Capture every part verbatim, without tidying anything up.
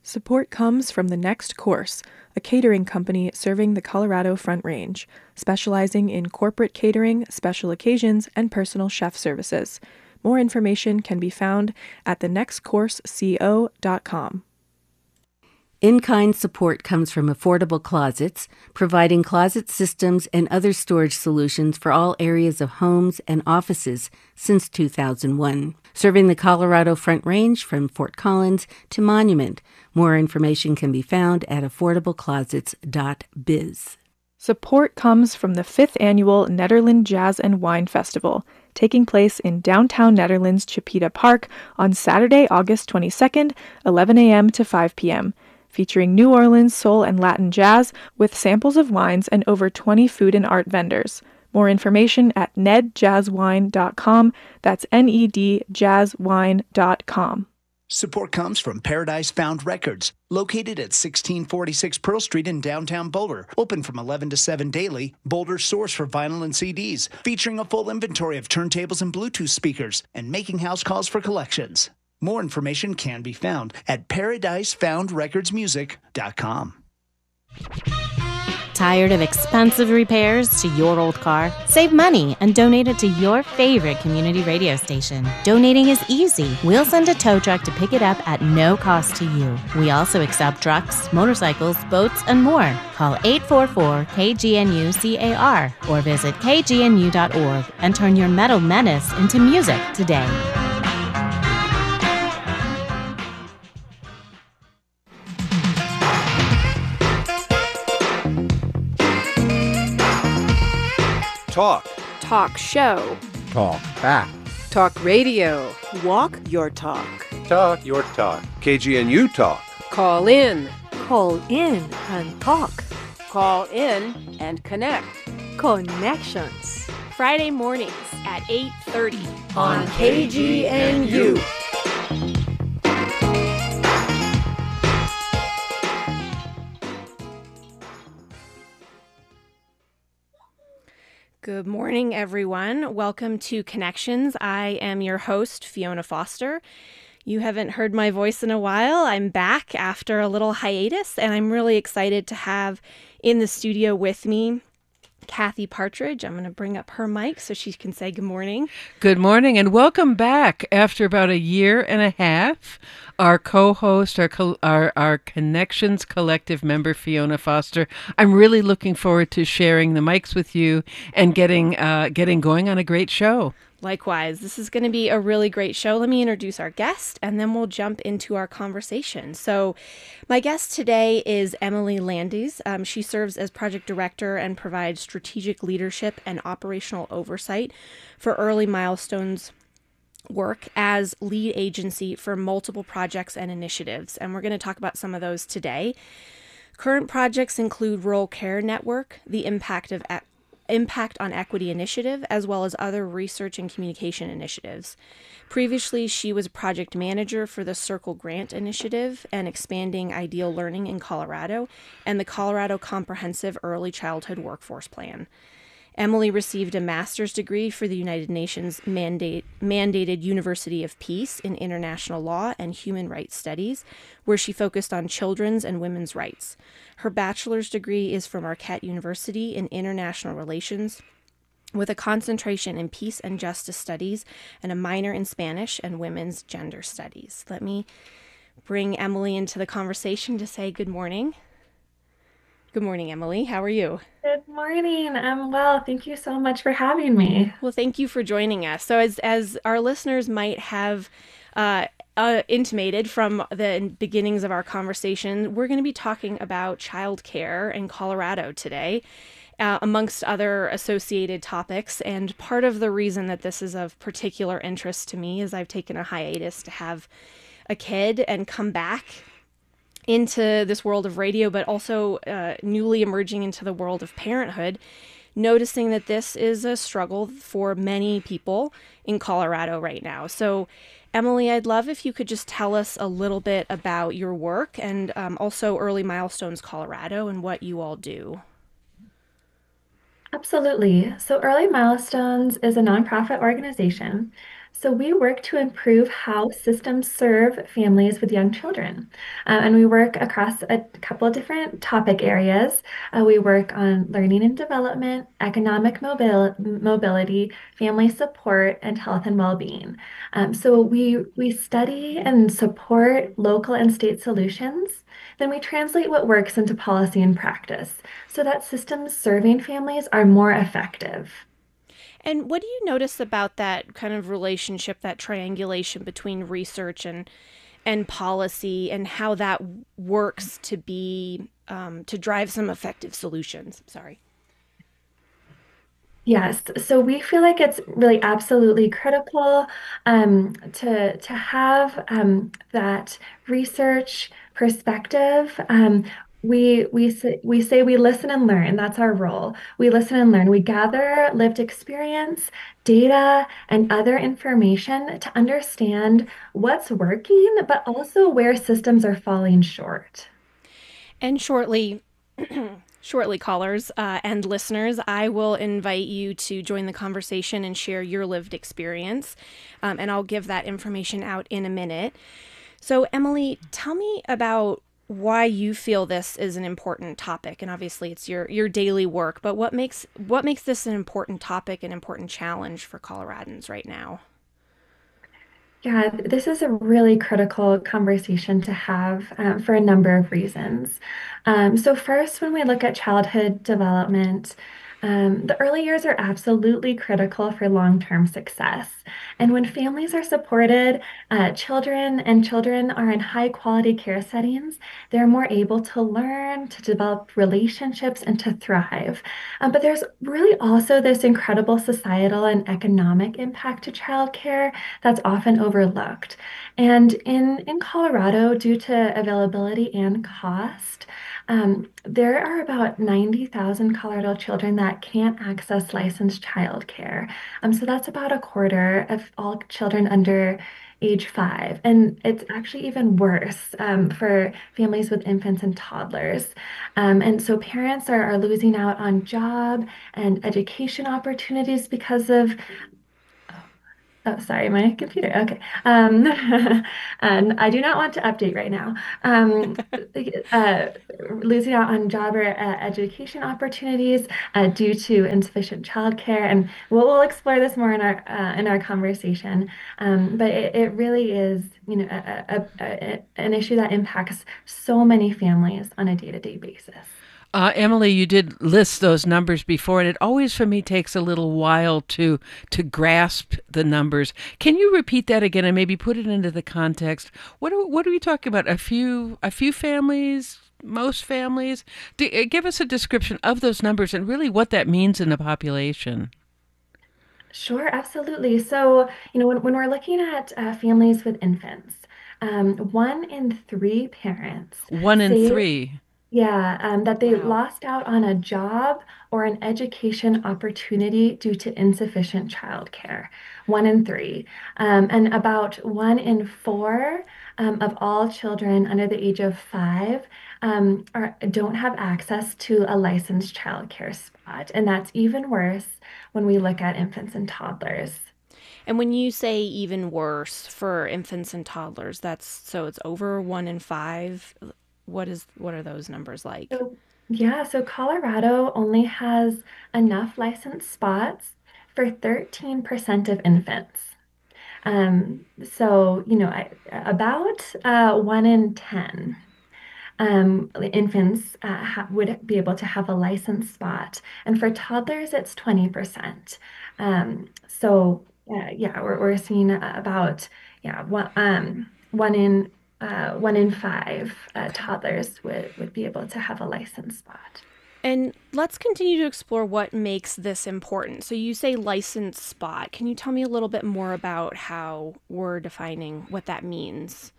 Support comes from The Next Course, a catering company serving the Colorado Front Range, specializing in corporate catering, special occasions, and personal chef services. More information can be found at the next course co dot com. In-kind support comes from Affordable Closets, providing closet systems and other storage solutions for all areas of homes and offices since two thousand one. Serving the Colorado Front Range from Fort Collins to Monument. More information can be found at affordable closets dot biz. Support comes from the fifth Annual Nederland Jazz and Wine Festival, taking place in downtown Netherlands Chipeta Park on Saturday, August twenty-second, eleven a.m. to five p.m., featuring New Orleans soul and Latin jazz with samples of wines and over twenty food and art vendors. More information at ned jazz wine dot com. That's N E D jazz wine dot com. Support comes from Paradise Found Records, located at sixteen forty-six Pearl Street in downtown Boulder. Open from eleven to seven daily, Boulder's source for vinyl and C Ds, featuring a full inventory of turntables and Bluetooth speakers, and making house calls for collections. More information can be found at paradise found records music dot com. Tired of expensive repairs to your old car? Save money and donate it to your favorite community radio station. Donating is easy. We'll send a tow truck to pick it up at no cost to you. We also accept trucks, motorcycles, boats, and more. Call eight four four K G N U C A R or visit k g n u dot org and turn your metal menace into music today. Talk. Talk show. Talk back. Talk radio. Walk your talk. Talk your talk. K G N U Talk. Call in. Call in and talk. Call in and connect. Connections. Friday mornings at eight thirty on K G N U. Good morning, everyone. Welcome to Connections. I am your host, Fiona Foster. You haven't heard my voice in a while. I'm back after a little hiatus, and I'm really excited to have in the studio with me Kathy Partridge. I'm going to bring up her mic so she can say good morning. Good morning, and welcome back after about a year and a half. Our co-host, our, co- our our Connections Collective member, Fiona Foster. I'm really looking forward to sharing the mics with you and getting uh, getting going on a great show. Likewise, this is going to be a really great show. Let me introduce our guest, and then we'll jump into our conversation. So my guest today is Emily Landis. Um, she serves as project director and provides strategic leadership and operational oversight for Early Milestones work as lead agency for multiple projects and initiatives. And we're going to talk about some of those today. Current projects include Rural Care Network, the impact of e- Impact on Equity Initiative, as well as other research and communication initiatives. Previously, she was a project manager for the Circle Grant Initiative and Expanding Ideal Learning in Colorado and the Colorado Comprehensive Early Childhood Workforce Plan. Emily received a master's degree for the United Nations mandate, mandated University of Peace in International Law and Human Rights Studies, where she focused on children's and women's rights. Her bachelor's degree is from Marquette University in International Relations, with a concentration in Peace and Justice Studies and a minor in Spanish and Women's Gender Studies. Let me bring Emily into the conversation to say good morning. Good morning, Emily. How are you? Good morning. I'm well. Thank you so much for having me. Well, thank you for joining us. So as as our listeners might have uh, uh, intimated from the beginnings of our conversation, we're going to be talking about childcare in Colorado today, uh, amongst other associated topics. And part of the reason that this is of particular interest to me is I've taken a hiatus to have a kid and come back into this world of radio, but also uh, newly emerging into the world of parenthood, noticing that this is a struggle for many people in Colorado right now. So, Emily, I'd love if you could just tell us a little bit about your work and um, also Early Milestones Colorado and what you all do. Absolutely. So Early Milestones is a nonprofit organization. So we work to improve how systems serve families with young children. Uh, and we work across a couple of different topic areas. Uh, we work on learning and development, economic mobil mobility, family support, and health and well-being. Um, so we, we study and support local and state solutions. Then we translate what works into policy and practice so that systems serving families are more effective. And what do you notice about that kind of relationship, that triangulation between research and and policy, and how that works to be um, to drive some effective solutions? Sorry. Yes, so we feel like it's really absolutely critical um, to to have um, that research perspective. Um, we we say, we say we listen and learn. That's our role. We listen and learn. We gather lived experience, data, and other information to understand what's working, but also where systems are falling short. And shortly, shortly, callers uh, and listeners, I will invite you to join the conversation and share your lived experience. Um, and I'll give that information out in a minute. So, Emily, tell me about why you feel this is an important topic. And obviously, it's your your daily work. But what makes what makes this an important topic, an important challenge for Coloradans right now? Yeah, this is a really critical conversation to have um, for a number of reasons. Um, so first, when we look at childhood development, um, the early years are absolutely critical for long-term success. And when families are supported, uh, children and children are in high-quality care settings, they're more able to learn, to develop relationships, and to thrive. Um, but there's really also this incredible societal and economic impact to childcare that's often overlooked. And in, in Colorado, due to availability and cost, um, there are about ninety thousand Colorado children that can't access licensed childcare. Um, so that's about a quarter of all children under age five. And it's actually even worse um, for families with infants and toddlers. Um, and so parents are, are losing out on job and education opportunities because of Oh, sorry, my computer. Okay. Um, and I do not want to update right now. Um, uh, losing out on job or uh, education opportunities uh, due to insufficient childcare, and we'll, we'll explore this more in our uh, in our conversation. Um, but it, it really is, you know, a, a, a, an issue that impacts so many families on a day-to-day basis. Uh, Emily, you did list those numbers before, and it always for me takes a little while to to grasp the numbers. Can you repeat that again and maybe put it into the context? What are, what are we talking about? A few a few families, most families? Do, uh, give us a description of those numbers and really what that means in the population. Sure, absolutely. So, you know, when, when we're looking at uh, families with infants, um, one in three parents One in say three. Yeah, um, that they Wow. lost out on a job or an education opportunity due to insufficient childcare. One in three. Um, and about one in four um, of all children under the age of five um, are, don't have access to a licensed childcare spot. And that's even worse when we look at infants and toddlers. And when you say even worse for infants and toddlers, that's so it's over one in five. What is what are those numbers like? So, yeah, so Colorado only has enough licensed spots for thirteen percent of infants. Um, so, you know, I, about uh, one in ten um, infants uh, ha would be able to have a licensed spot. And for toddlers, it's twenty percent. Um, so, uh, yeah, we're, we're seeing about, yeah, one, um, one in uh, one in five uh, Okay. toddlers would, would be able to have a licensed spot. And let's continue to explore what makes this important. So you say licensed spot. Can you tell me a little bit more about how we're defining what that means?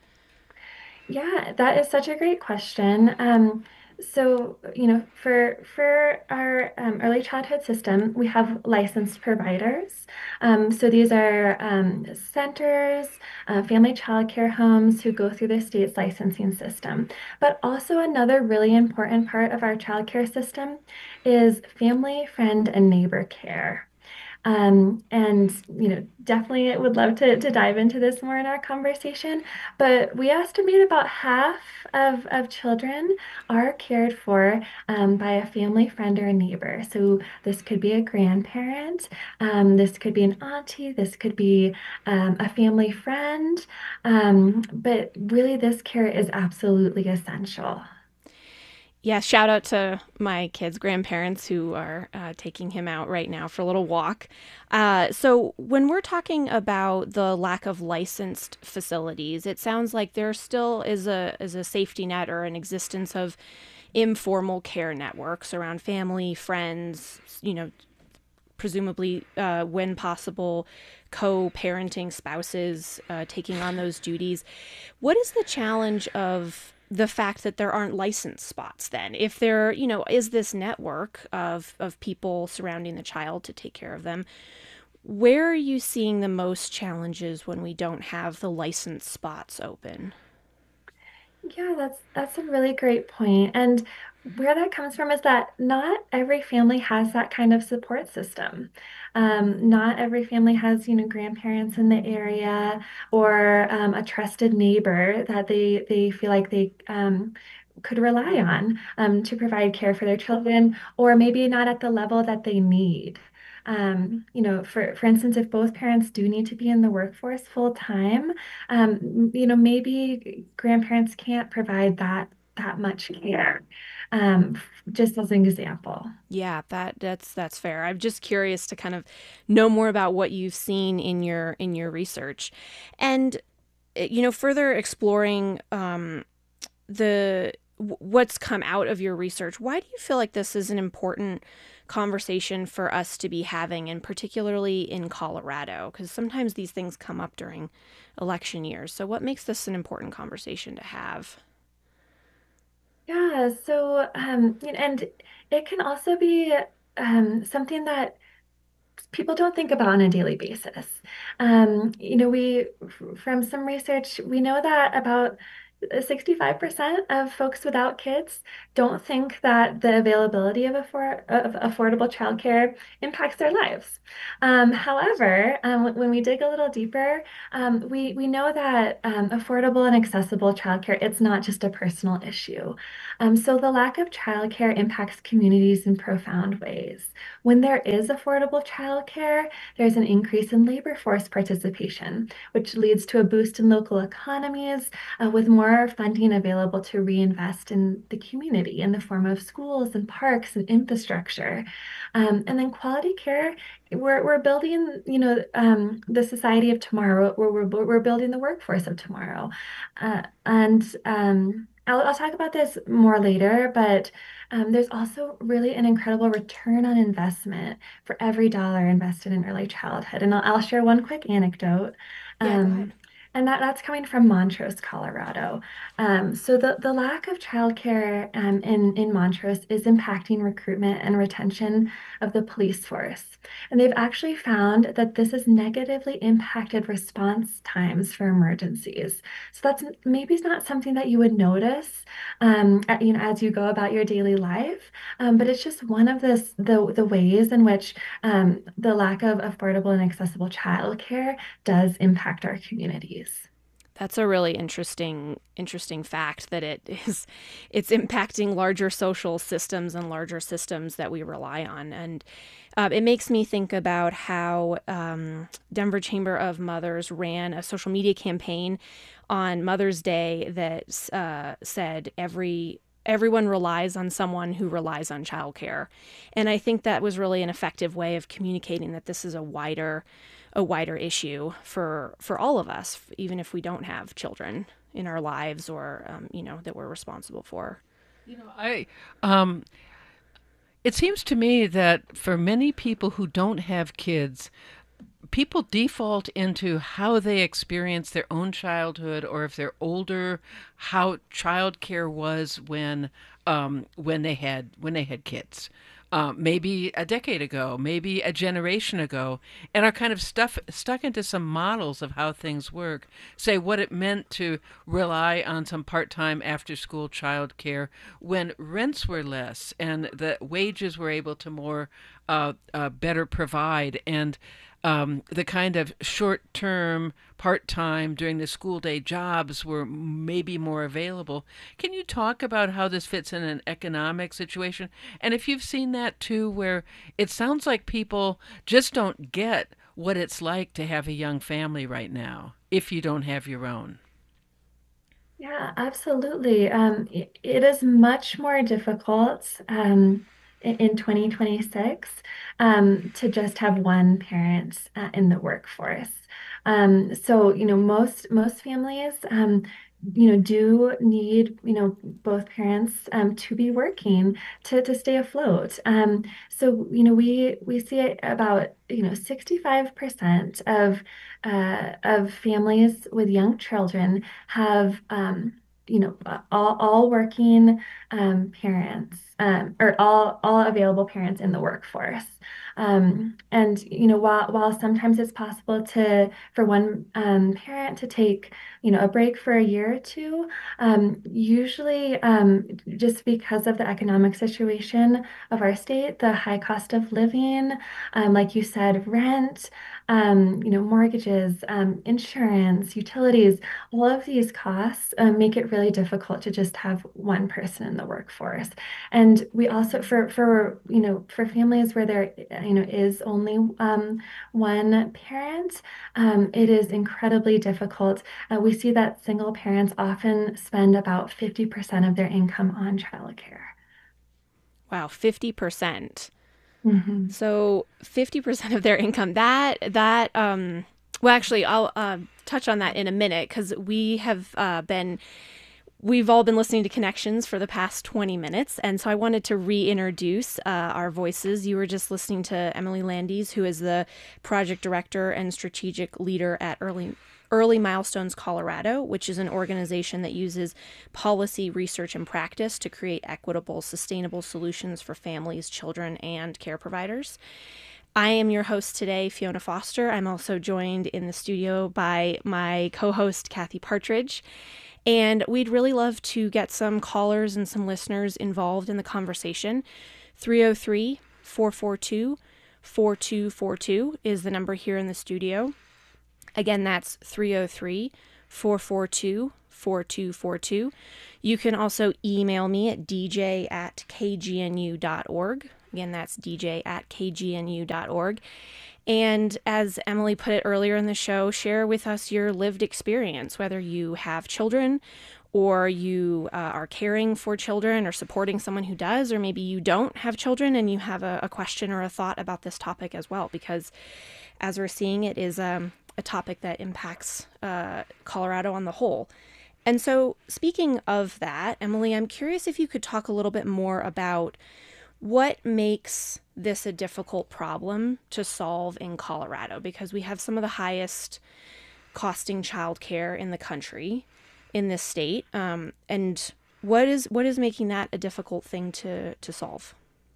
Yeah, that is such a great question. Um, so, you know, for for our um, early childhood system, we have licensed providers. Um, so these are um, centers, uh, family childcare homes who go through the state's licensing system. But also another really important part of our childcare system is family, friend, and neighbor care. Um, and, you know, definitely would love to, to dive into this more in our conversation. But we estimate about half of, of children are cared for um, by a family friend or a neighbor. So this could be a grandparent, um, this could be an auntie, this could be um, a family friend. Um, but really, this care is absolutely essential. Yeah, shout out to my kids' grandparents who are uh, taking him out right now for a little walk. Uh, so, when we're talking about the lack of licensed facilities, it sounds like there still is a is a safety net or an existence of informal care networks around family, friends, you know, presumably, uh, when possible, co-parenting spouses uh, taking on those duties. What is the challenge of the fact that there aren't licensed spots then? If there, you know, is this network of, of people surrounding the child to take care of them, where are you seeing the most challenges when we don't have the licensed spots open? Yeah, that's that's a really great point. And where that comes from is that not every family has that kind of support system. Um, not every family has, you know, grandparents in the area or um, a trusted neighbor that they they feel like they um, could rely on um, to provide care for their children, or maybe not at the level that they need. Um, you know, for for instance, if both parents do need to be in the workforce full time, um, you know, maybe grandparents can't provide that that much care. Um, just as an example. Yeah, that that's that's fair. I'm just curious to kind of know more about what you've seen in your in your research, and eh, you know, further exploring um, the what's come out of your research. Why do you feel like this is an important conversation for us to be having, and particularly in Colorado? Because sometimes these things come up during election years. So, what makes this an important conversation to have? Yeah, so um, you know, and it can also be um, something that people don't think about on a daily basis. Um, you know, we, from some research, we know that about sixty-five percent of folks without kids don't think that the availability of, affor of affordable childcare impacts their lives. Um, however, um, when we dig a little deeper, um, we, we know that um, affordable and accessible childcare, it's not just a personal issue. Um, so the lack of childcare impacts communities in profound ways. When there is affordable childcare, there's an increase in labor force participation, which leads to a boost in local economies uh, with more funding available to reinvest in the community in the form of schools and parks and infrastructure. Um, and then quality care, we're, we're building, you know, um, the society of tomorrow, where we're, we're building the workforce of tomorrow. Uh, and um, I'll, I'll talk about this more later, but um, there's also really an incredible return on investment for every dollar invested in early childhood. And I'll, I'll share one quick anecdote. Yeah, go ahead. Um, and that, that's coming from Montrose, Colorado. Um, so the, the lack of childcare um, in, in Montrose is impacting recruitment and retention of the police force. And they've actually found that this has negatively impacted response times for emergencies. So that's maybe not something that you would notice, um, at- you know, as you go about your daily life, um, but it's just one of this, the, the ways in which um, the lack of affordable and accessible childcare does impact our communities. That's a really interesting interesting fact that it is it's impacting larger social systems and larger systems that we rely on. And uh, it makes me think about how um, Denver Chamber of Mothers ran a social media campaign on Mother's Day that uh, said every everyone relies on someone who relies on childcare. And I think that was really an effective way of communicating that this is a wider a wider issue for for all of us, even if we don't have children in our lives or um, you know, that we're responsible for. You know, I um, it seems to me that for many people who don't have kids, people default into how they experience their own childhood, or if they're older, how childcare was when um, when they had when they had kids. uh, maybe a decade ago, maybe a generation ago, and are kind of stuff, stuck into some models of how things work. Say what it meant to rely on some part-time after-school childcare when rents were less and the wages were able to more uh, uh, better provide, and um, the kind of short-term, part-time during the school day jobs were maybe more available. Can you talk about how this fits in an economic situation? And if you've seen that too, where it sounds like people just don't get what it's like to have a young family right now if you don't have your own. Yeah, absolutely. Um, i- it is much more difficult um, i- in twenty twenty-six um, to just have one parent uh, in the workforce. Um, so, you know, most most families, um, you know, do need, you know, both parents um, to be working to to stay afloat. Um, so, you know, we we see it about, you know, sixty-five percent of uh, of families with young children have, um, you know, uh, all, all working um, parents um, or all, all available parents in the workforce. Um, and, you know, while, while sometimes it's possible to, for one um, parent to take, you know, a break for a year or two, um, usually um, just because of the economic situation of our state, the high cost of living, um, like you said, rent, um, you know, mortgages, um, insurance, utilities, all of these costs um, make it really difficult to just have one person in the workforce. And we also, for for you know, for families where there, you know, is only um, one parent, um, it is incredibly difficult. Uh, we see that single parents often spend about fifty percent of their income on childcare. Wow, fifty percent. Mhm. So fifty percent of their income, that, that, um, well, actually, I'll uh, touch on that in a minute because we have uh, been, we've all been listening to Connections for the past twenty minutes. And so I wanted to reintroduce uh, our voices. You were just listening to Emily Landis, who is the project director and strategic leader at Early Early Milestones Colorado, which is an organization that uses policy, research, and practice to create equitable, sustainable solutions for families, children, and care providers. I am your host today, Fiona Foster. I'm also joined in the studio by my co-host, Kathy Partridge. And we'd really love to get some callers and some listeners involved in the conversation. three oh three, four four two, four two four two is the number here in the studio. Again, that's three oh three, four four two, four two four two. You can also email me at d j at k g n u dot org. Again, that's d j at k g n u dot org. And as Emily put it earlier in the show, share with us your lived experience, whether you have children or you uh, are caring for children or supporting someone who does, or maybe you don't have children and you have a, a question or a thought about this topic as well, because as we're seeing, it is um, a topic that impacts uh, Colorado on the whole. And so speaking of that, Emily, I'm curious if you could talk a little bit more about what makes this a difficult problem to solve in Colorado, because we have some of the highest costing childcare in the country in this state. Um, and what is what is making that a difficult thing to, to solve?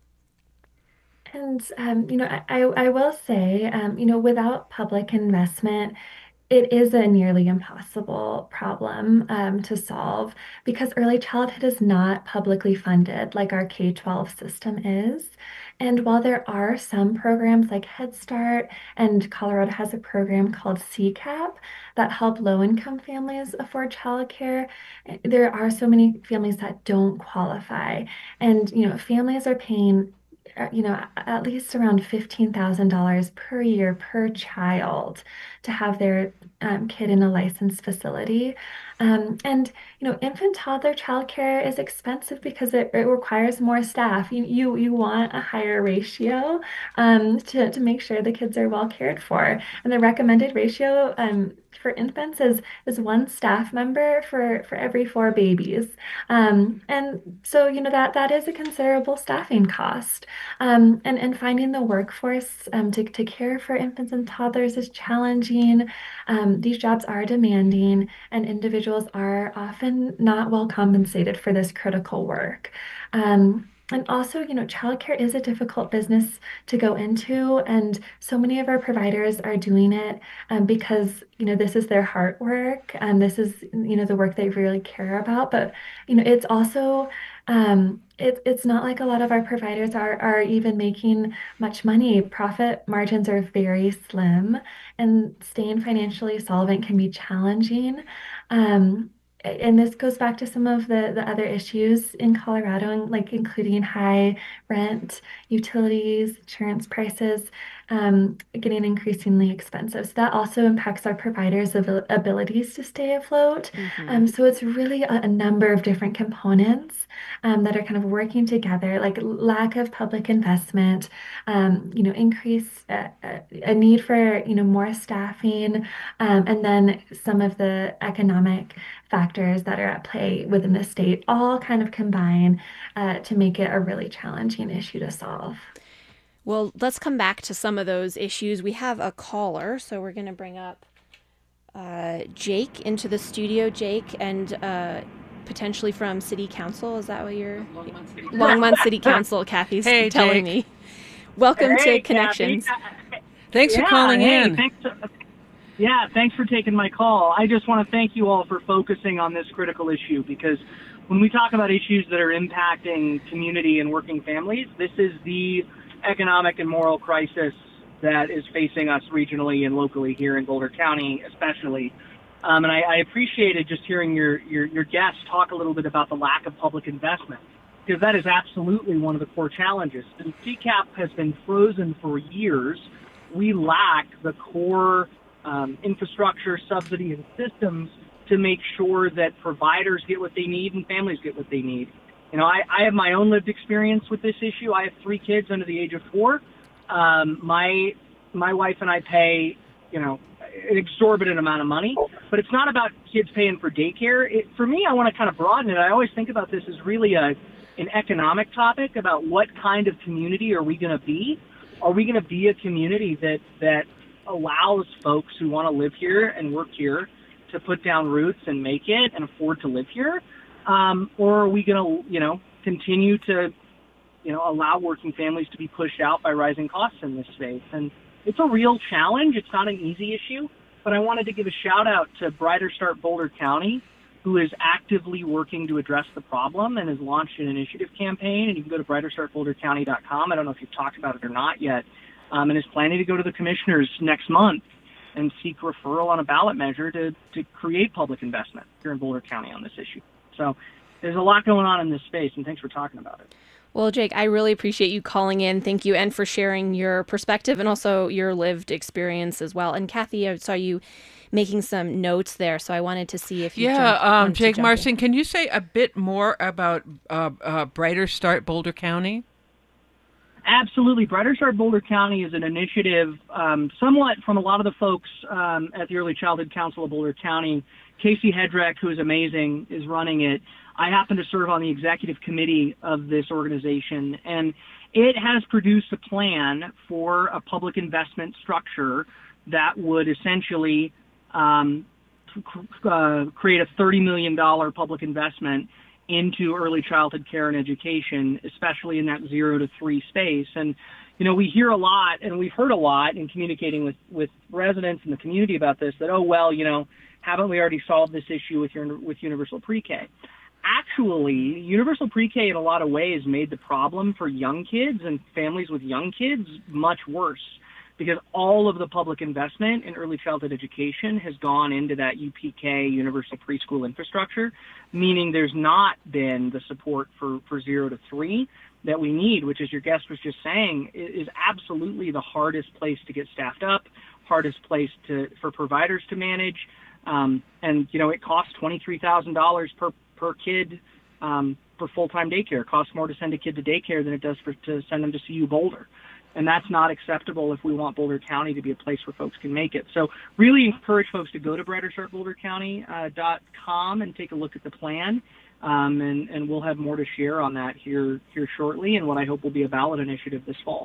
And um, you know, I, I will say, um, you know, without public investment, it is a nearly impossible problem um, to solve because early childhood is not publicly funded like our K twelve system is. And while there are some programs like Head Start, and Colorado has a program called C CAP that help low-income families afford childcare, there are so many families that don't qualify. And, you know, families are paying uh, you know, at least around fifteen thousand dollars per year per child to have their um, kid in a licensed facility. Um, and, you know, infant toddler childcare is expensive because it, it requires more staff. You, you, you want a higher ratio um, to, to make sure the kids are well cared for. And the recommended ratio um, for infants is, is one staff member for, for every four babies. Um, and so, you know, that, that is a considerable staffing cost. Um, and, and finding the workforce um, to, to care for infants and toddlers is challenging. Um, these jobs are demanding, and individuals are often not well compensated for this critical work. Um, and also, you know, childcare is a difficult business to go into, and so many of our providers are doing it um, because, you know, this is their heart work, and this is, you know, the work they really care about. But, you know, it's also um, it, it's not like a lot of our providers are are even making much money. Profit margins are very slim, and staying financially solvent can be challenging. Um, and this goes back to some of the, the other issues in Colorado, like including high rent, utilities, insurance prices, um, getting increasingly expensive. So that also impacts our providers' abil- abilities to stay afloat. Mm-hmm. Um, so it's really a, a number of different components um, that are kind of working together, like lack of public investment, um, you know, increase uh, uh, a need for, you know, more staffing, um, and then some of the economic factors that are at play within the state all kind of combine uh, to make it a really challenging issue to solve. Well, let's come back to some of those issues. We have a caller, so we're going to bring up uh, Jake into the studio. Jake, and uh, potentially from City Council. Is that what you're? Longmont City, Longmont City Council. Kathy's hey, telling Jake. me. Welcome hey, to Connections. Kathy. Thanks yeah, for calling hey, in. Thanks to, yeah, thanks for taking my call. I just want to thank you all for focusing on this critical issue, because when we talk about issues that are impacting community and working families, this is the economic and moral crisis that is facing us regionally and locally here in Boulder County, especially. Um, and I, I appreciated just hearing your, your, your guests talk a little bit about the lack of public investment, because that is absolutely one of the core challenges. And C CAP has been frozen for years. We lack the core um, infrastructure, subsidy, and systems to make sure that providers get what they need and families get what they need. You know, I, I have my own lived experience with this issue. I have three kids under the age of four. Um, my my wife and I pay, you know, an exorbitant amount of money, but it's not about kids paying for daycare. It, for me, I want to kind of broaden it. I always think about this as really a an economic topic about what kind of community are we going to be? Are we going to be a community that that allows folks who want to live here and work here to put down roots and make it and afford to live here? Um, or are we going to, you know, continue to, you know, allow working families to be pushed out by rising costs in this space? And it's a real challenge. It's not an easy issue, but I wanted to give a shout out to Brighter Start Boulder County, who is actively working to address the problem and has launched an initiative campaign. And you can go to brighter start boulder county dot com. I don't know if you've talked about it or not yet, um, and is planning to go to the commissioners next month and seek referral on a ballot measure to, to create public investment here in Boulder County on this issue. So there's a lot going on in this space, and thanks for talking about it. Well, Jake, I really appreciate you calling in. Thank you, and for sharing your perspective and also your lived experience as well. And Kathy, I saw you making some notes there, so I wanted to see if you yeah, jumped, um, Jake jump Marcin, in. Can you say a bit more about uh, uh, Brighter Start Boulder County? Absolutely. Brighter Start Boulder County is an initiative um, somewhat from a lot of the folks um, at the Early Childhood Council of Boulder County. Casey Hedrick, who is amazing, is running it. I happen to serve on the executive committee of this organization, and it has produced a plan for a public investment structure that would essentially um, uh, create a thirty million dollars public investment into early childhood care and education, especially in that zero to three space. And, you know, we hear a lot, and we've heard a lot in communicating with, with residents in the community about this, that, oh, well, you know, haven't we already solved this issue with your, with universal pre-K? Actually, universal pre-K in a lot of ways made the problem for young kids and families with young kids much worse, because all of the public investment in early childhood education has gone into that U P K, universal preschool infrastructure, meaning there's not been the support for, for zero to three that we need, which, as your guest was just saying, is absolutely the hardest place to get staffed up, hardest place to for providers to manage. Um, and, you know, it costs twenty-three thousand dollars per, per kid um, for full-time daycare. It costs more to send a kid to daycare than it does for, to send them to C U Boulder. And that's not acceptable if we want Boulder County to be a place where folks can make it. So really encourage folks to go to brighter start boulder county dot com and take a look at the plan. Um, and, and we'll have more to share on that here here shortly, and what I hope will be a ballot initiative this fall.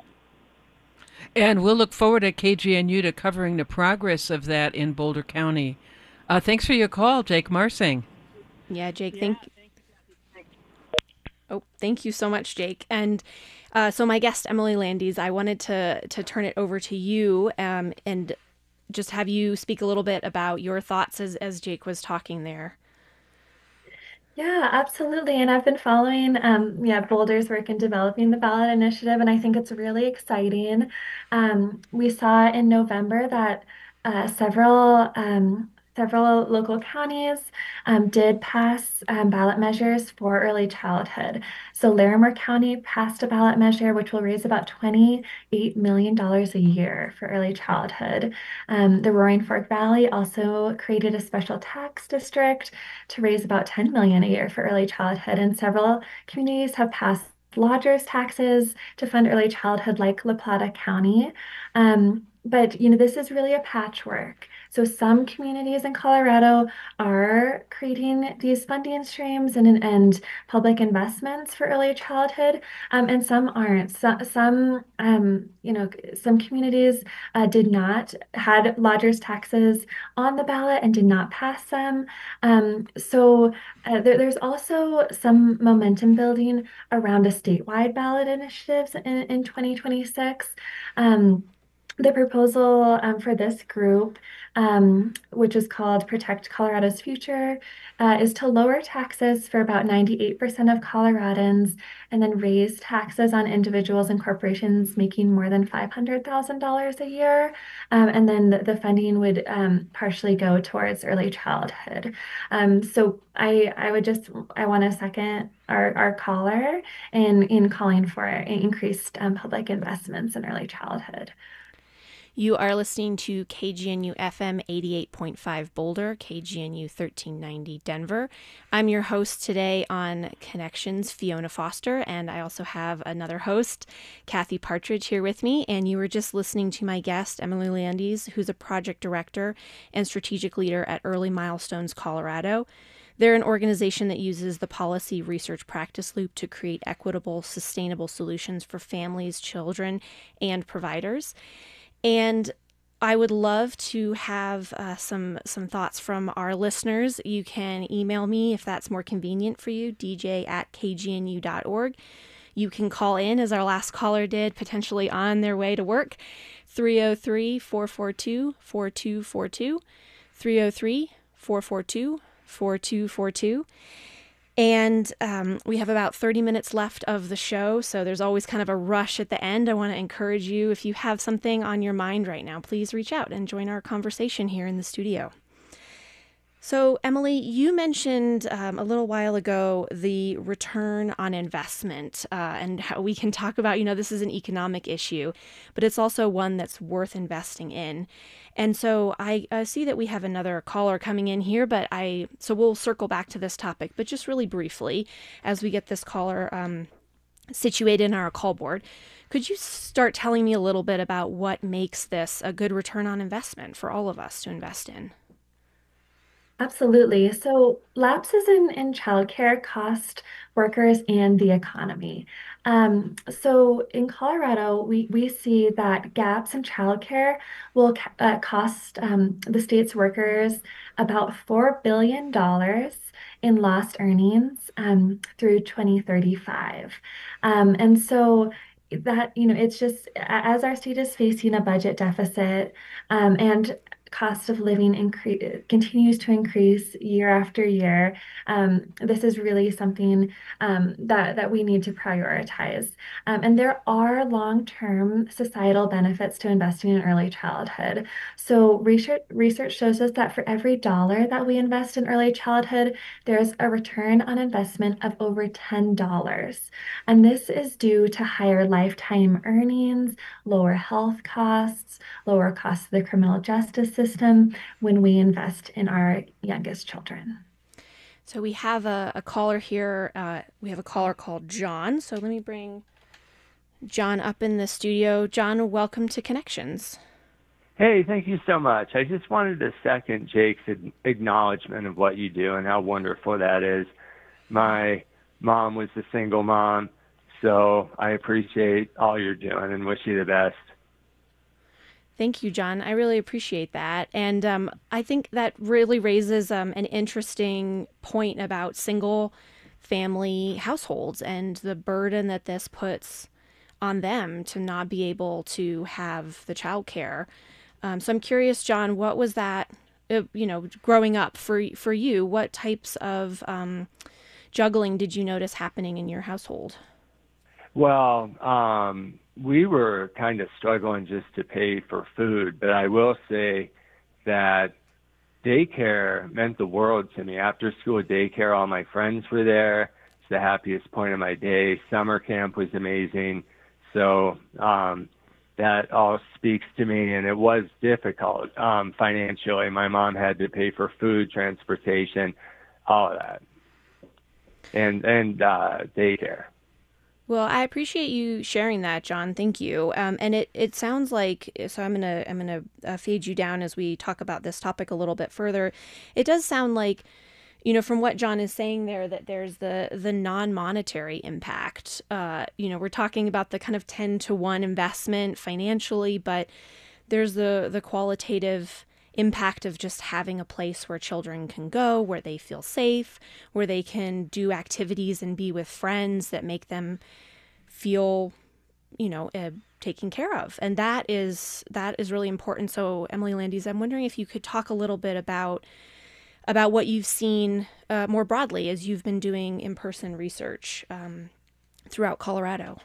And we'll look forward at K G N U to covering the progress of that in Boulder County. Uh, thanks for your call, Jake Marsing. Yeah, Jake, thank Oh, thank you so much, Jake. And uh, so my guest, Emily Landys, I wanted to to turn it over to you um, and just have you speak a little bit about your thoughts as, as Jake was talking there. Yeah, absolutely. And I've been following, um, yeah, Boulder's work in developing the ballot initiative, and I think it's really exciting. Um, we saw in November that uh, several um, several local counties um, did pass um, ballot measures for early childhood. So Larimer County passed a ballot measure which will raise about twenty-eight million dollars a year for early childhood. Um, the Roaring Fork Valley also created a special tax district to raise about ten million dollars a year for early childhood, and several communities have passed lodgers taxes to fund early childhood, like La Plata County. Um, but you know, this is really a patchwork. So some communities in Colorado are creating these funding streams and, and public investments for early childhood, um, and some aren't. So, some, um, you know, some communities uh, did not had lodgers taxes on the ballot and did not pass them. Um, so uh, there, there's also some momentum building around a statewide ballot initiatives in, in twenty twenty-six. Um, the proposal um, for this group, um, which is called Protect Colorado's Future, uh, is to lower taxes for about ninety-eight percent of Coloradans and then raise taxes on individuals and corporations making more than five hundred thousand dollars a year. Um, and then the, the funding would um, partially go towards early childhood. Um, so I, I would just, I want to second our, our caller in, in calling for increased um, public investments in early childhood. You are listening to K G N U F M eighty-eight point five Boulder, K G N U thirteen ninety Denver. I'm your host today on Connections, Fiona Foster, and I also have another host, Kathy Partridge, here with me. And you were just listening to my guest, Emily Landys, who's a project director and strategic leader at Early Milestones Colorado. They're an organization that uses the policy research practice loop to create equitable, sustainable solutions for families, children, and providers. And I would love to have uh, some some thoughts from our listeners. You can email me if that's more convenient for you, d j at k g n u dot org. You can call in, as our last caller did, potentially on their way to work, three oh three, four four two, four two four two, three oh three, four four two, four two four two. And um, we have about thirty minutes left of the show, so there's always kind of a rush at the end. I want to encourage you, if you have something on your mind right now, please reach out and join our conversation here in the studio. So, Emily, you mentioned um, a little while ago the return on investment uh, and how we can talk about, you know, this is an economic issue, but it's also one that's worth investing in. And so I uh, see that we have another caller coming in here, but I, so we'll circle back to this topic, but just really briefly, as we get this caller um, situated in our call board, could you start telling me a little bit about what makes this a good return on investment for all of us to invest in? Absolutely. So lapses in, in childcare cost workers and the economy. Um, so in Colorado, we, we see that gaps in childcare will uh, cost um, the state's workers about four billion dollars in lost earnings um, through twenty thirty-five. Um, and so that, you know, it's just as our state is facing a budget deficit um, and cost of living increase continues to increase year after year. Um, this is really something um, that that we need to prioritize. Um, and there are long-term societal benefits to investing in early childhood. So research research shows us that for every dollar that we invest in early childhood, there's a return on investment of over ten dollars. And this is due to higher lifetime earnings, lower health costs, lower costs of the criminal justice system when we invest in our youngest children. So we have a, a caller here. Uh, we have a caller called John. So let me bring John up in the studio. John, welcome to Connections. Hey, thank you so much. I just wanted to second Jake's acknowledgement of what you do and how wonderful that is. My mom was a single mom, so I appreciate all you're doing and wish you the best. Thank you, John. I really appreciate that. And um, I think that really raises um, an interesting point about single family households and the burden that this puts on them to not be able to have the childcare. Um, so I'm curious, John, what was that, uh, you know, growing up for for you? What types of um, juggling did you notice happening in your household? Well, um, we were kind of struggling just to pay for food, but I will say that daycare meant the world to me. After school daycare, all my friends were there. It's the happiest point of my day. Summer camp was amazing. So um, that all speaks to me, and it was difficult um, financially. My mom had to pay for food, transportation, all of that, and and uh, daycare. Well, I appreciate you sharing that, John. Thank you. Um, and it, it sounds like, so I'm gonna I'm gonna uh, fade you down as we talk about this topic a little bit further. It does sound like, you know, from what John is saying there, that there's the the non-monetary impact. Uh, you know, we're talking about the kind of ten to one investment financially, but there's the the qualitative impact of just having a place where children can go, where they feel safe, where they can do activities and be with friends that make them feel, you know, uh, taken care of. And that is that is really important. So, Emily Landis, I'm wondering if you could talk a little bit about about what you've seen uh, more broadly as you've been doing in-person research um, throughout Colorado.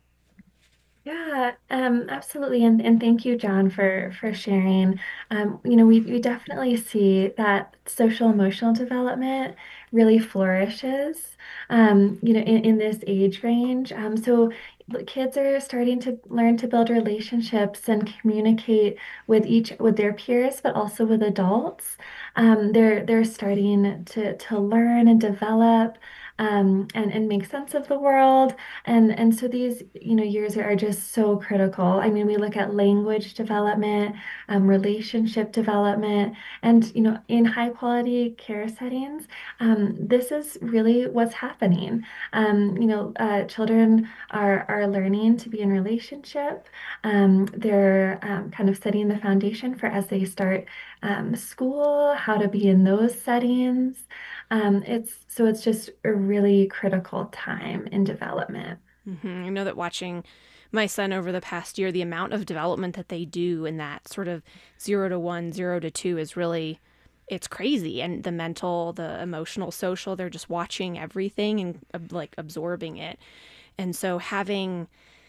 Yeah, um, absolutely. And, and thank you, John, for, for sharing. Um, you know, we, we definitely see that social emotional development really flourishes, um, you know, in, in this age range. Um, so kids are starting to learn to build relationships and communicate with each with their peers, but also with adults. Um, they're they're starting to to learn and develop um, and and make sense of the world. And and so these, you know, years are, are just so critical. I mean, we look at language development, um, relationship development, and you know, in high quality care settings, um, this is really what's happening. Um, you know, uh, children are are learning to be in relationship. Um, they're um, kind of setting the foundation for as they start um, school, how to be in those settings. Um, it's so it's just a really critical time in development. Mm-hmm. I know that watching my son over the past year, the amount of development that they do in that sort of zero to one, zero to two is really, it's crazy. And the mental, the emotional, social, they're just watching everything and uh, like absorbing it. And so having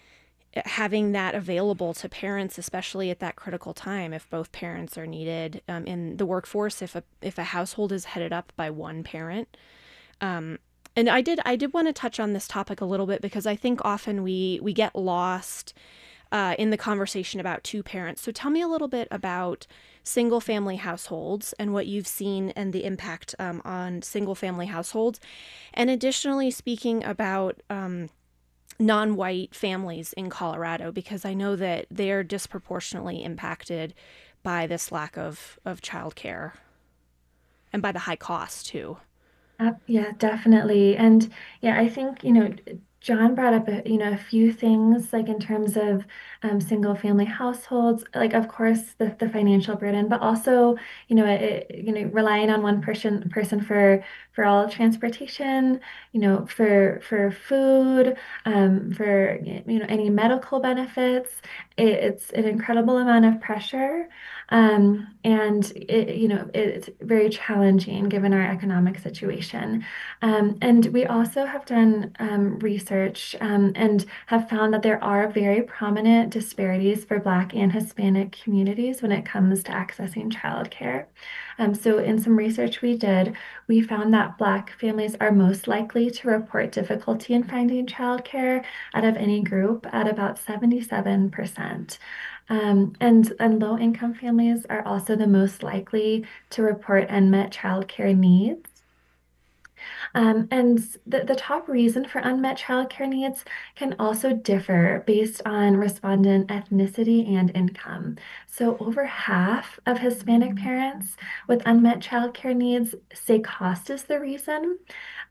having that available to parents, especially at that critical time, if both parents are needed um, in the workforce, if a if a household is headed up by one parent. Um, and I did I did want to touch on this topic a little bit because I think often we we get lost uh, in the conversation about two parents. So tell me a little bit about single family households and what you've seen and the impact um, on single family households. And additionally, speaking about um, non-white families in Colorado, because I know that they're disproportionately impacted by this lack of, of childcare and by the high cost too. Uh, yeah, definitely. And yeah, I think, you know, John brought up, a, you know, a few things like in terms of um, single family households, like of course the, the financial burden, but also, you know, it, you know, relying on one person person for for all transportation, you know, for for food, um, for you know any medical benefits. It, it's an incredible amount of pressure. Um, and it, you know, it's very challenging given our economic situation. Um, and we also have done um, research um, and have found that there are very prominent disparities for Black and Hispanic communities when it comes to accessing childcare. Um, so in some research we did, we found that Black families are most likely to report difficulty in finding childcare out of any group at about seventy-seven percent. Um, and, and low-income families are also the most likely to report unmet childcare needs. Um, and the, the top reason for unmet childcare needs can also differ based on respondent ethnicity and income. So over half of Hispanic parents with unmet childcare needs say cost is the reason.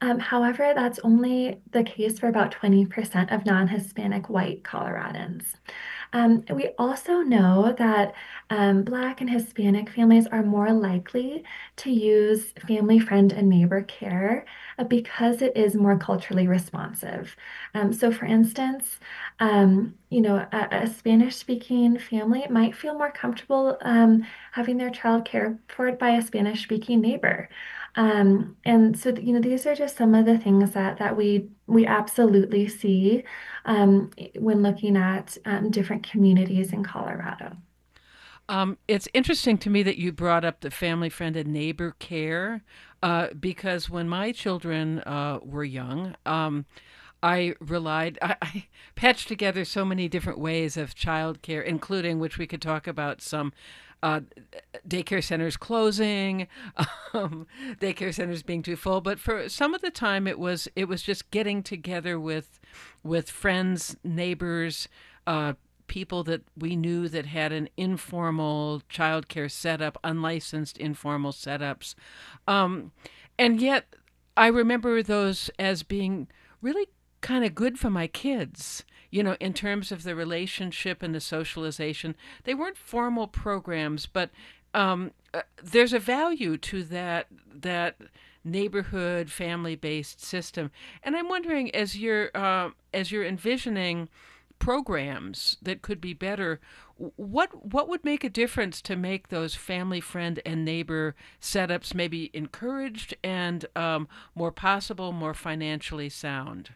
Um, however, that's only the case for about twenty percent of non-Hispanic white Coloradans. Um, we also know that um, Black and Hispanic families are more likely to use family, friend, and neighbor care uh, because it is more culturally responsive. Um, so, for instance, um, you know, a, a Spanish-speaking family might feel more comfortable um, having their child cared for by a Spanish-speaking neighbor. Um, and so, you know, these are just some of the things that that we we absolutely see um, when looking at um, different communities in Colorado. Um, it's interesting to me that you brought up the family, friend, and neighbor care uh, because when my children uh, were young, um, I relied, I, I patched together so many different ways of childcare, including, which we could talk about, some uh, daycare centers closing, um, daycare centers being too full. But for some of the time, it was it was just getting together with with friends, neighbors, uh, people that we knew that had an informal childcare setup, unlicensed informal setups, um, and yet I remember those as being really kind of good for my kids, you know, in terms of the relationship and the socialization. They weren't formal programs, but um, uh, there's a value to that that neighborhood family-based system. And I'm wondering, as you're uh, as you're envisioning programs that could be better, what what would make a difference to make those family, friend, and neighbor setups maybe encouraged and um, more possible, more financially sound?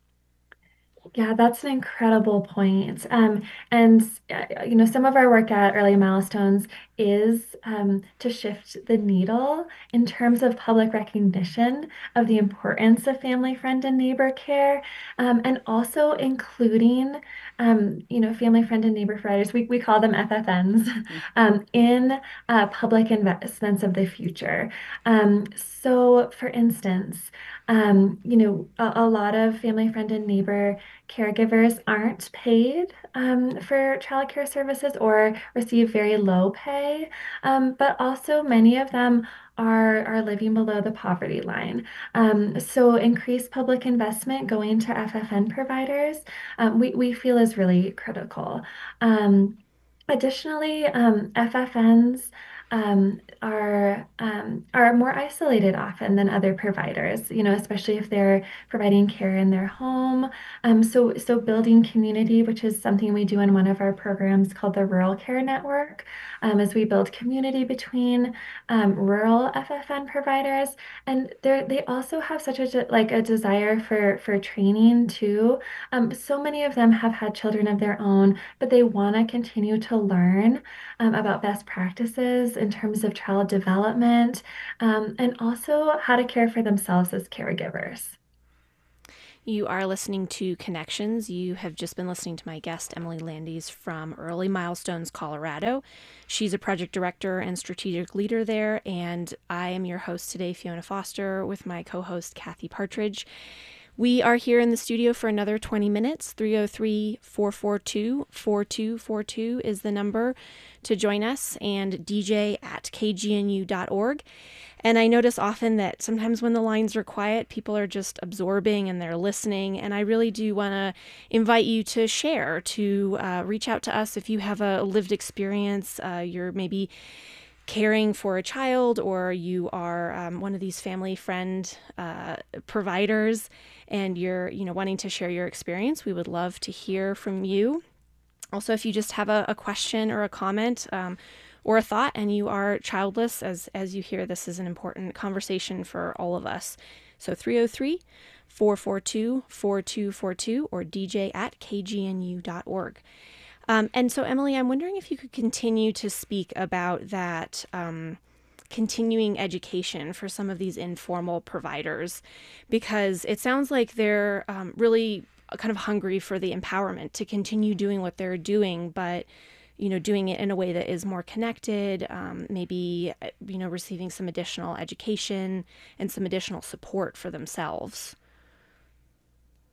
Yeah, that's an incredible point. Um, and uh, you know, some of our work at Early Milestones is um, to shift the needle in terms of public recognition of the importance of family, friend, and neighbor care, um, and also including, um, you know, family, friend, and neighbor providers. We we call them F F Ns um, in uh, public investments of the future. Um, so, for instance. Um, you know, a, a lot of family, friend, and neighbor caregivers aren't paid um, for childcare services or receive very low pay, um, but also many of them are, are living below the poverty line. Um, so increased public investment going to F F N providers, um, we, we feel is really critical. Um, Additionally, um, F F Ns um, are um, are more isolated often than other providers, you know, especially if they're providing care in their home. Um, so, so building community, which is something we do in one of our programs called the Rural Care Network, um, as we build community between um, rural F F N providers, and they they also have such a de- like a desire for for training too. Um, so many of them have had children of their own, but they want to continue to learn um, about best practices in terms of child development, um, and also how to care for themselves as caregivers. You are listening to Connections. You have just been listening to my guest, Emily Landys from Early Milestones, Colorado. She's a project director and strategic leader there, and I am your host today, Fiona Foster, with my co-host, Kathy Partridge. We are here in the studio for another twenty minutes. three oh three, four four two, four two four two is the number to join us, and D J at K G N U dot org. And I notice often that sometimes when the lines are quiet, people are just absorbing and they're listening. And I really do want to invite you to share, to uh, reach out to us if you have a lived experience. Uh, you're maybe caring for a child, or you are um, one of these family friend uh, providers, and you're, you know, wanting to share your experience. We would love to hear from you. Also, if you just have a, a question or a comment um, or a thought, and you are childless, as as you hear, this is an important conversation for all of us. So three oh three, four four two, four two four two or D J at K G N U dot org. Um, and so, Emily, I'm wondering if you could continue to speak about that um, continuing education for some of these informal providers, because it sounds like they're um, really kind of hungry for the empowerment to continue doing what they're doing, but, you know, doing it in a way that is more connected, um, maybe, you know, receiving some additional education and some additional support for themselves.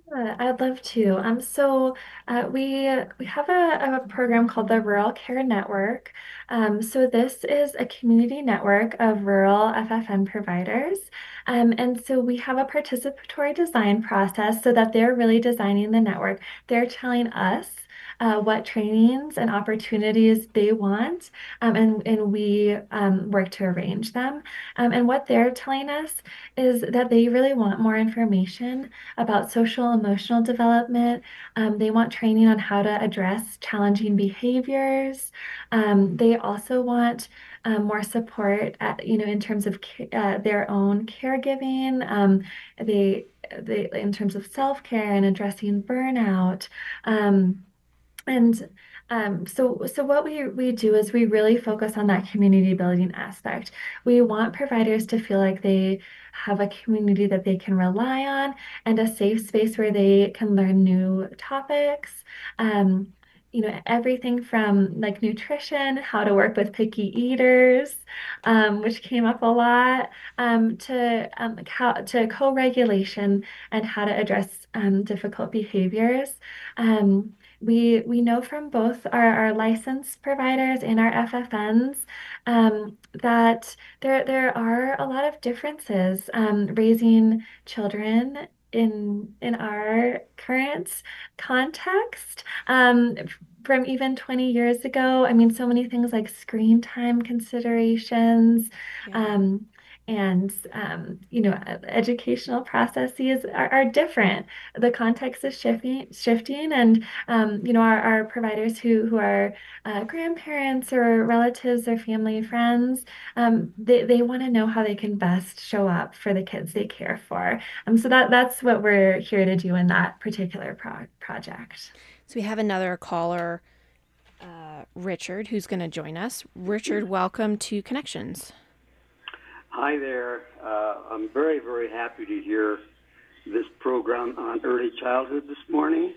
Yeah, I'd love to. Um, so uh, we we have a, a program called the Rural Care Network. Um, so this is a community network of rural F F N providers. Um, and so we have a participatory design process so that they're really designing the network. They're telling us uh, what trainings and opportunities they want, um, and, and we um, work to arrange them. Um, and what they're telling us is that they really want more information about social emotional development. Um, they want training on how to address challenging behaviors. Um, they also want um, more support, at, you know, in terms of uh, their own caregiving. Um, they, they, in terms of self-care and addressing burnout. Um, and um, so, so what we, we do is we really focus on that community building aspect. We want providers to feel like they have a community that they can rely on and a safe space where they can learn new topics. Um, you know, everything from like nutrition, how to work with picky eaters, um, which came up a lot, um, to um, like how to co-regulation and how to address um, difficult behaviors. Um, we we know from both our, our licensed providers and our F F Ns um, that there there are a lot of differences um, raising children in in our current context um, from even twenty years ago. I mean, so many things like screen time considerations. Yeah. Um, and um, you know, educational processes are, are different. The context is shifting, shifting, and um, you know, our, our providers who who are uh, grandparents or relatives or family friends, um, they they want to know how they can best show up for the kids they care for. Um, so that that's what we're here to do in that particular pro project. So we have another caller, uh, Richard, who's going to join us. Richard, welcome to Connections. Hi there. Uh, I'm very, very happy to hear this program on early childhood this morning.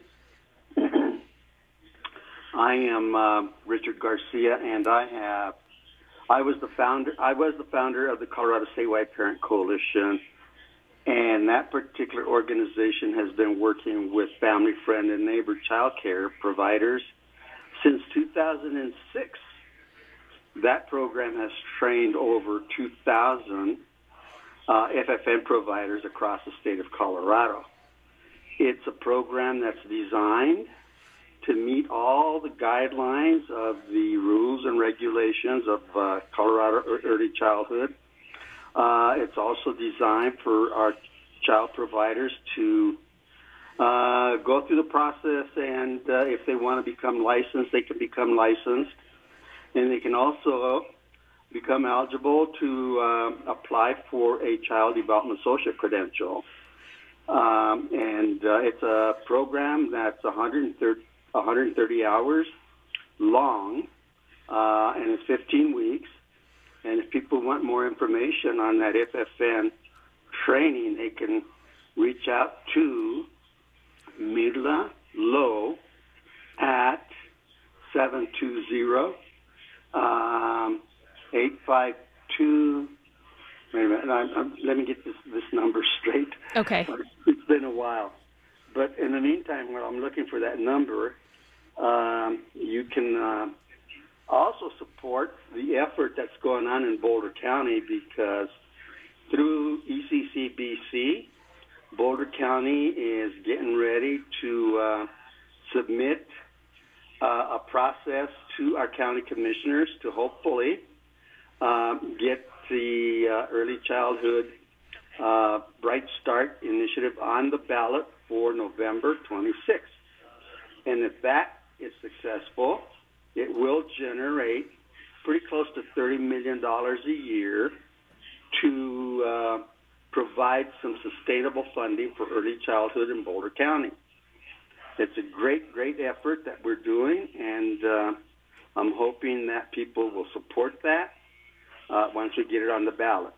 I am uh, Richard Garcia, and I have I was the founder. I was the founder of the Colorado Statewide Parent Coalition, and that particular organization has been working with family, friend, and neighbor child care providers since two thousand six. That program has trained over two thousand uh, F F N providers across the state of Colorado. It's a program that's designed to meet all the guidelines of the rules and regulations of uh, Colorado early childhood. Uh, it's also designed for our child providers to uh, go through the process, and uh, if they want to become licensed, they can become licensed. And they can also become eligible to uh, apply for a child development social credential. Um, and uh, it's a program that's one hundred thirty hours long, uh, and it's fifteen weeks. And if people want more information on that F F N training, they can reach out to Mirla Lowe at seven two zero, Um, eight five two. Wait a minute. I'm, I'm, let me get this, this number straight. Okay. It's been a while. But in the meantime, while I'm looking for that number, um, you can uh, also support the effort that's going on in Boulder County, because through E C C B C, Boulder County is getting ready to uh, submit uh, a process to our county commissioners to hopefully um, get the uh, early childhood uh, Bright Start initiative on the ballot for November twenty-sixth. And if that is successful, it will generate pretty close to thirty million dollars a year to uh, provide some sustainable funding for early childhood in Boulder County. It's a great, great effort that we're doing, and uh, I'm hoping that people will support that uh, once we get it on the ballot.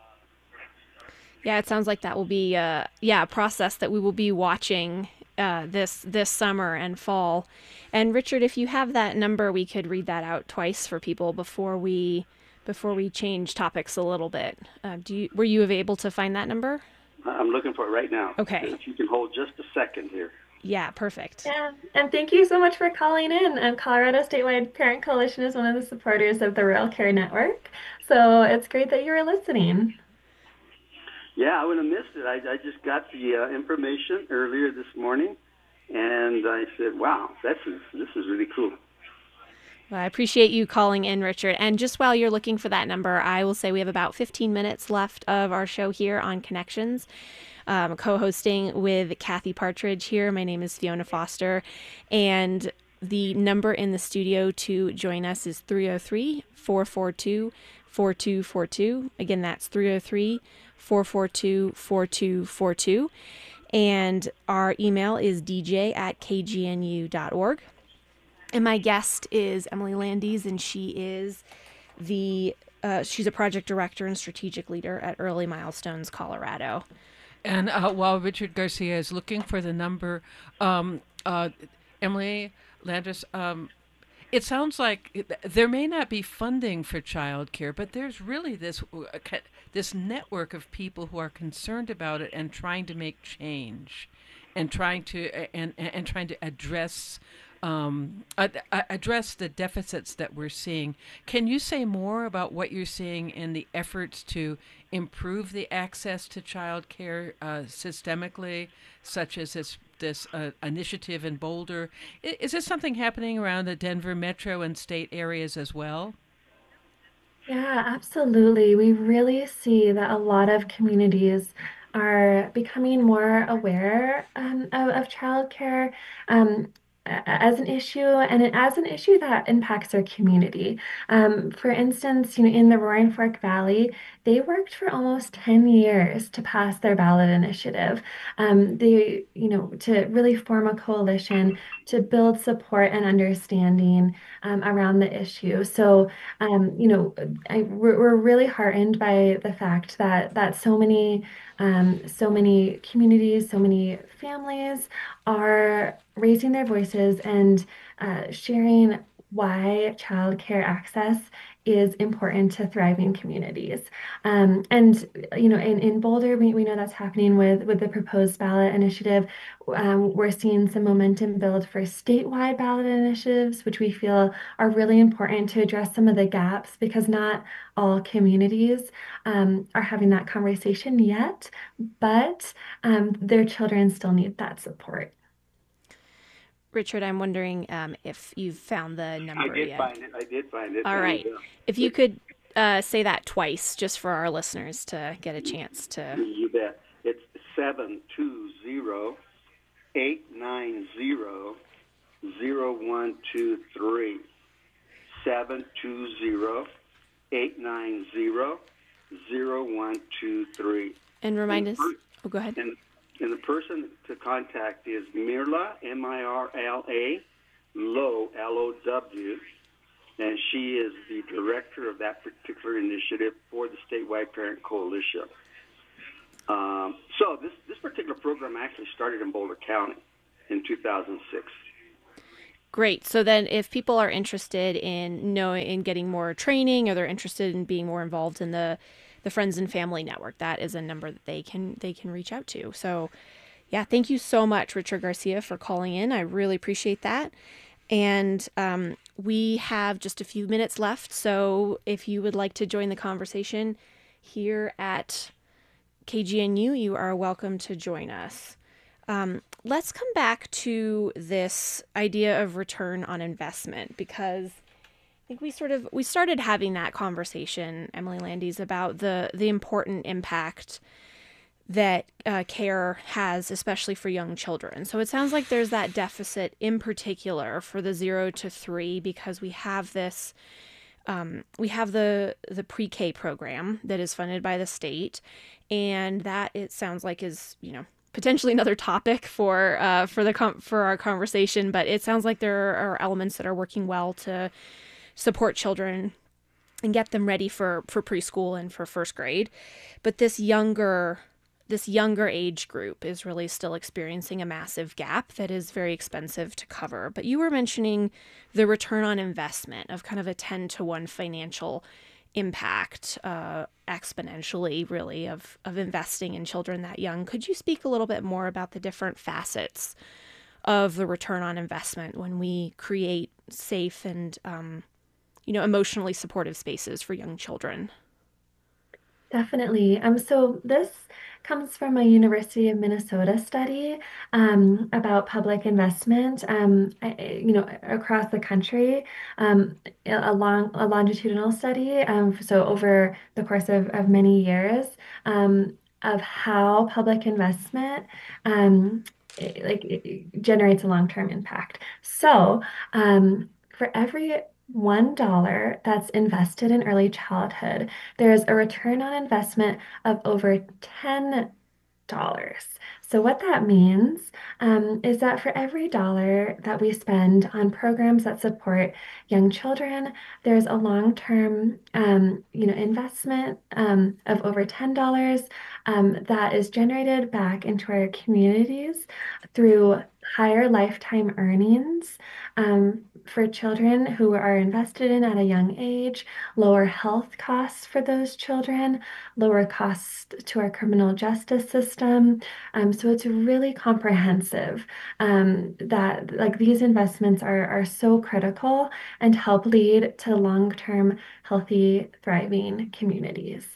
Yeah, it sounds like that will be uh, yeah a process that we will be watching uh, this this summer and fall. And Richard, if you have that number, we could read that out twice for people before we before we change topics a little bit. Uh, do you were you able to find that number? I'm looking for it right now. Okay. If you can hold just a second here. Yeah, perfect. Yeah, and thank you so much for calling in. Um, Colorado Statewide Parent Coalition is one of the supporters of the Rural Care Network, so it's great that you were listening. Yeah, I would have missed it. I, I just got the uh, information earlier this morning, and I said, wow, this is, this is really cool. Well, I appreciate you calling in, Richard. And just while you're looking for that number, I will say we have about fifteen minutes left of our show here on Connections. Um, co-hosting with Kathy Partridge here. My name is Fiona Foster, and the number in the studio to join us is three oh three, four four two, four two four two. Again, that's three oh three, four four two, four two four two. And our email is d j at k g n u dot org. And my guest is Emily Landis, and she is the uh, she's a project director and strategic leader at Early Milestones Colorado. And uh, while Richard Garcia is looking for the number, um, uh, Emily Landis, um, it sounds like there may not be funding for childcare, but there's really this uh, this network of people who are concerned about it and trying to make change, and trying to and and trying to address. Um, ad- address the deficits that we're seeing. Can you say more about what you're seeing in the efforts to improve the access to child care uh, systemically, such as this this uh, initiative in Boulder? I- is this something happening around the Denver metro and state areas as well? Yeah, absolutely. We really see that a lot of communities are becoming more aware um, of, of childcare. Um, as an issue and it, as an issue that impacts our community. Um, for instance, you know, in the Roaring Fork Valley, they worked for almost ten years to pass their ballot initiative. Um, they, you know, to really form a coalition to build support and understanding um, around the issue. So, um, you know, I, we're, we're really heartened by the fact that that so many, um, so many communities, so many families are raising their voices and uh, sharing why childcare access is important to thriving communities. Um, and, you know, in, in Boulder, we, we know that's happening with, with the proposed ballot initiative. Um, we're seeing some momentum build for statewide ballot initiatives, which we feel are really important to address some of the gaps because not all communities um, are having that conversation yet, but um, their children still need that support. Richard, I'm wondering um, if you've found the number I did yet. find it. I did find it. All right. And, uh, if you could uh, say that twice, just for our listeners to get a chance to. You bet. It's seven two zero, eight nine zero, zero one two three. seven two zero, eight nine zero, zero one two three. And remind us. Oh, go ahead. And, and the person to contact is Mirla, M I R L A, Low, L O W, and she is the director of that particular initiative for the Statewide Parent Coalition. Um, so this, this particular program actually started in Boulder County in two thousand six. Great. So then if people are interested in knowing, in getting more training, or they're interested in being more involved in the the Friends and Family Network, that is a number that they can they can reach out to. So yeah, thank you so much, Richard Garcia, for calling in. I really appreciate that. And um, we have just a few minutes left. So if you would like to join the conversation here at K G N U, you are welcome to join us. Um, let's come back to this idea of return on investment, because I think we sort of we started having that conversation, Emily Landis, about the the important impact that uh, care has, especially for young children. So it sounds like there's that deficit in particular for the zero to three, because we have this um, we have the the pre-K program that is funded by the state, and that, it sounds like, is, you know, potentially another topic for uh, for the com- for our conversation. But it sounds like there are elements that are working well to support children and get them ready for, for preschool and for first grade. But this younger this younger age group is really still experiencing a massive gap that is very expensive to cover. But you were mentioning the return on investment of kind of a ten to one financial impact uh, exponentially, really, of, of investing in children that young. Could you speak a little bit more about the different facets of the return on investment when we create safe and, um, you know, emotionally supportive spaces for young children? Definitely. Um, so this comes from a University of Minnesota study um, about public investment, um, I- I- you know, across the country, um, a long, a longitudinal study. Um, so over the course of, of many years, um, of how public investment, um, it- like it generates a long-term impact. So, um, for every one dollar that's invested in early childhood, there's a return on investment of over ten dollars. So what that means um, is that for every dollar that we spend on programs that support young children, there's a long-term, um, you know, investment um, of over ten dollars um, that is generated back into our communities through higher lifetime earnings um, for children who are invested in at a young age, lower health costs for those children, lower costs to our criminal justice system. Um, so it's really comprehensive um, that like these investments are, are so critical and help lead to long-term, healthy, thriving communities.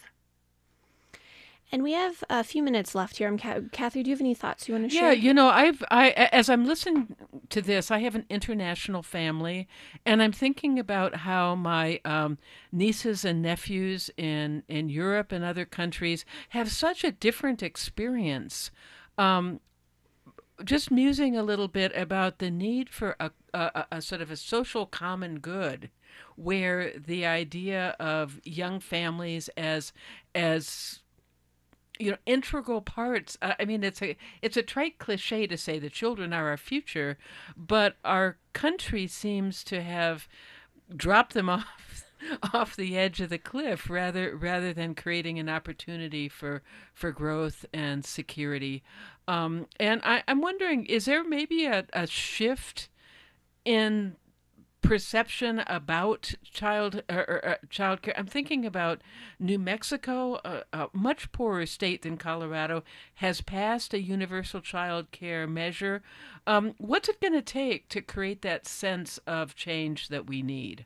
And we have a few minutes left here. I'm Ca- Kathy, do you have any thoughts you want to Yeah, share? you know, I've I a- as I'm listening to this, I have an international family, and I'm thinking about how my um, nieces and nephews in in Europe and other countries have such a different experience. Um, just musing a little bit about the need for a, a, a sort of a social common good, where the idea of young families as as you know integral parts. uh, I mean, it's a it's a trite cliche to say the children are our future, but our country seems to have dropped them off off the edge of the cliff rather rather than creating an opportunity for for growth and security. Um, and I, I'm wondering, is there maybe a, a shift in perception about child or, or, uh, child care? I'm thinking about New Mexico, a, a much poorer state than Colorado, has passed a universal child care measure. Um, what's it going to take to create that sense of change that we need?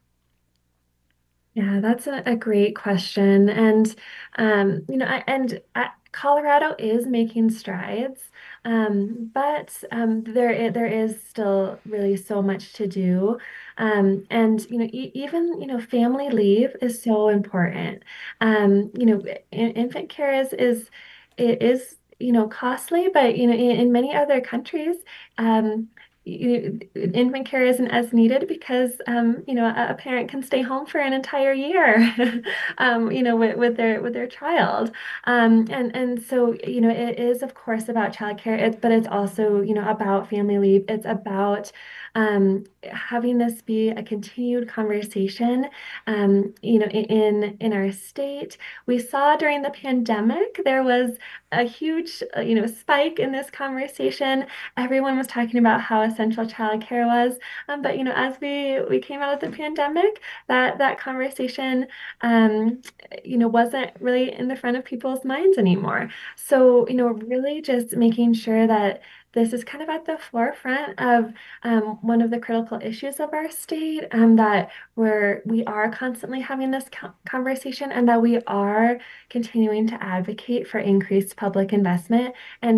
Yeah, that's a, a great question. And, um, you know, I, and uh, Colorado is making strides, um, but um, there, i- there is still really so much to do. Um, and, you know, e even, you know, family leave is so important. Um, you know, in, infant care is, is, it is, you know, costly, but, you know, in, in many other countries, um, you, infant care isn't as needed because um, you know a, a parent can stay home for an entire year um, you know with, with their with their child um, and and so you know it is of course about childcare it, but it's also you know about family leave. It's about um, having this be a continued conversation um, you know in in our state. We saw during the pandemic there was a huge uh, you know spike in this conversation. Everyone was talking about how essential childcare was. Um, but you know, as we we came out of the pandemic, that that conversation, um, you know, wasn't really in the front of people's minds anymore. So you know, really just making sure that this is kind of at the forefront of um, one of the critical issues of our state, um, that we're we are constantly having this co conversation, and that we are continuing to advocate for increased public investment and